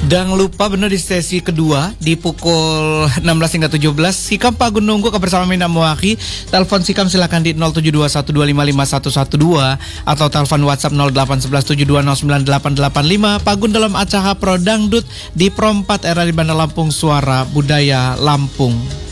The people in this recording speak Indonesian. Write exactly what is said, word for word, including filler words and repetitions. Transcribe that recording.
Jangan lupa benar di sesi kedua di pukul enam belas hingga tujuh belas Sikam Pagun nunggu kebersama Mina Muaki. Telepon Sikam silakan di nol tujuh dua satu dua lima lima satu satu dua atau telepon WhatsApp nol delapan satu satu tujuh dua nol sembilan delapan delapan lima. Pagun dalam acara Pro Dangdut di Pro empat Era di Bandar Lampung, Suara Budaya Lampung.